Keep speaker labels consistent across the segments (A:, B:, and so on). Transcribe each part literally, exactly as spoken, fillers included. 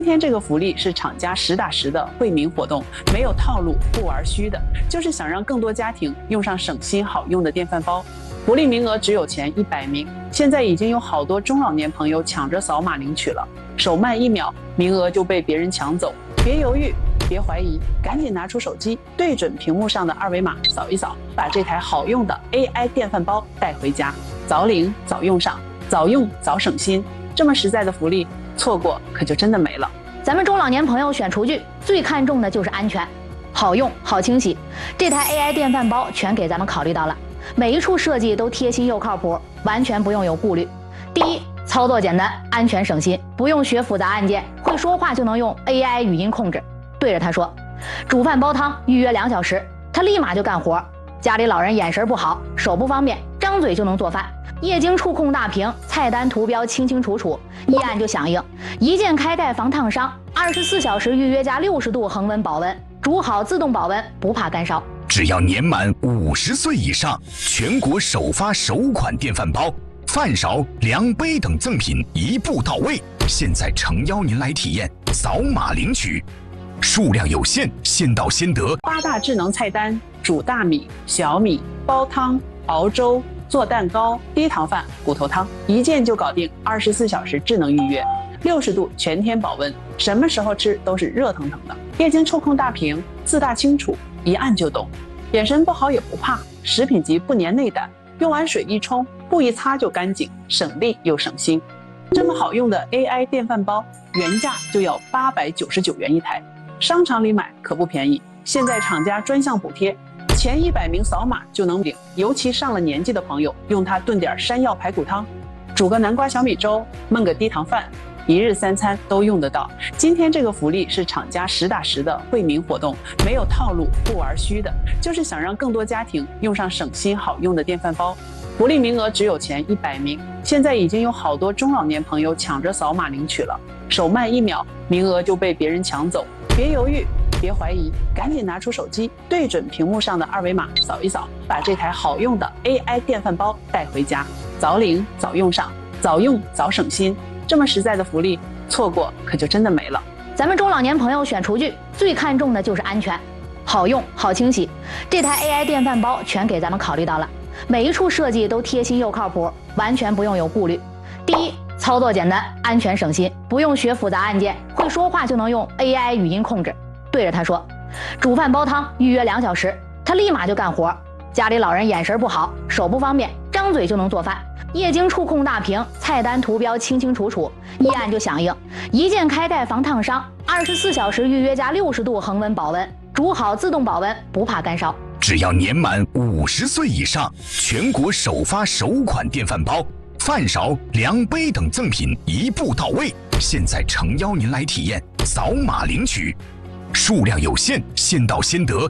A: 今天这个福利是厂家实打实的惠民活动，没有套路，不玩虚的，就是想让更多家庭用上省心好用的电饭煲。福利名额只有前一百名，现在已经有好多中老年朋友抢着扫码领取了，手慢一秒，名额就被别人抢走。别犹豫，别怀疑，赶紧拿出手机，对准屏幕上的二维码扫一扫，把这台好用的 A I 电饭煲带回家，早领早用上，早用早省心。这么实在的福利，错过可就真的没了。
B: 咱们中老年朋友选厨具最看重的就是安全，好用好清洗。这台 A I 电饭煲全给咱们考虑到了，每一处设计都贴心又靠谱，完全不用有顾虑。第一，操作简单，安全省心，不用学复杂按键，会说话就能用 A I 语音控制，对着它说煮饭煲汤，预约两小时，它立马就干活。家里老人眼神不好，手不方便，张嘴就能做饭。液晶触控大屏，菜单图标清清楚楚，一按就响应。一键开盖防烫伤，二十四小时预约加六十度恒温保温，煮好自动保温，不怕干烧。
C: 只要年满五十岁以上，全国首发首款电饭煲，饭勺、量杯等赠品一步到位。现在诚邀您来体验，扫码领取，数量有限，先到先得。
A: 八大智能菜单：煮大米、小米、煲汤、熬粥、做蛋糕、低糖饭、骨头汤，一键就搞定，二十四小时智能预约，六十度全天保温，什么时候吃都是热腾腾的。液晶触控大屏，字大清楚，一按就懂。眼神不好也不怕，食品级不粘内胆，用完水一冲，布一擦就干净，省力又省心。这么好用的 A I 电饭煲，原价就要八百九十九元一台，商场里买可不便宜。现在厂家专项补贴，前一百名扫码就能领，尤其上了年纪的朋友，用它炖点山药排骨汤，煮个南瓜小米粥，焖个低糖饭，一日三餐都用得到。今天这个福利是厂家实打实的惠民活动，没有套路，不玩虚的，就是想让更多家庭用上省心好用的电饭煲。福利名额只有前一百名，现在已经有好多中老年朋友抢着扫码领取了，手慢一秒，名额就被别人抢走。别犹豫，别怀疑，赶紧拿出手机，对准屏幕上的二维码扫一扫，把这台好用的 A I 电饭煲带回家，早领早用上，早用早省心。这么实在的福利，错过可就真的没了。
B: 咱们中老年朋友选厨具最看重的就是安全，好用好清洗。这台 A I 电饭煲全给咱们考虑到了，每一处设计都贴心又靠谱，完全不用有顾虑。第一，操作简单，安全省心，不用学复杂按键，会说话就能用 A I 语音控制，对着它说煮饭煲汤，预约两小时，它立马就干活。家里老人眼神不好，手不方便，张嘴就能做饭。液晶触控大屏，菜单图标清清楚楚，一按就响应。一键开盖防烫伤，二十四小时预约加六十度恒温保温，煮好自动保温，不怕干烧。
C: 只要年满五十岁以上，全国首发首款电饭煲，饭勺、量杯等赠品一步到位。现在诚邀您来体验，扫码领取，数量有限，先到先得。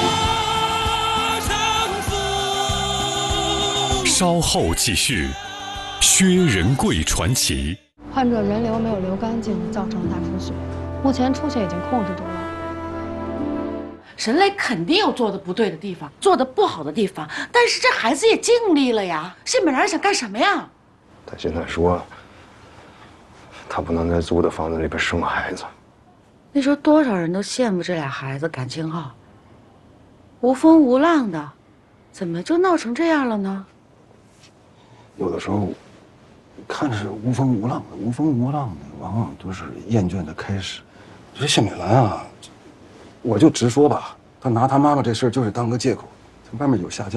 D: 稍后继续，薛仁贵传奇。
E: 患者人流没有流干净，造成大出血，目前出血已经控制住了。
F: 沈磊肯定有做的不对的地方，做的不好的地方，但是这孩子也尽力了呀。谢美兰想干什么呀？
G: 他现在说，他不能在租的房子里边生孩子。
F: 那时候多少人都羡慕这俩孩子感情好，无风无浪的，怎么就闹成这样了呢？
G: 有的时候，看着是无风无浪的，无风无浪的，往往都是厌倦的开始。这谢美兰啊，我就直说吧，她拿她妈妈这事儿就是当个借口，在外面有下家。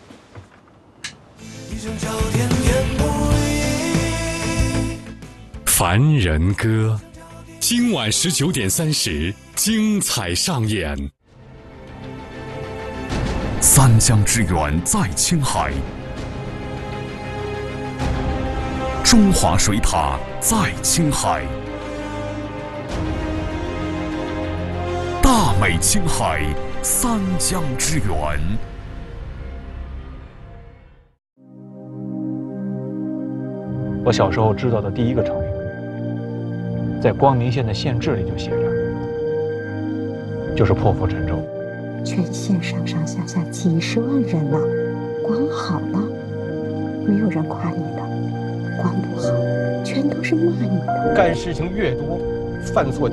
D: 凡人歌，今晚十九点三十，精彩上演。
C: 三江之源在青海，中华水塔在青海，大美青海，三江之源。
H: 我小时候知道的第一个成语，在光明县的县志里就写着，就是破釜沉舟。
I: 全县上上下下几十万人呢、啊，管好了，没有人夸你的；管不好，全都是骂你的。
J: 干事情越多，犯错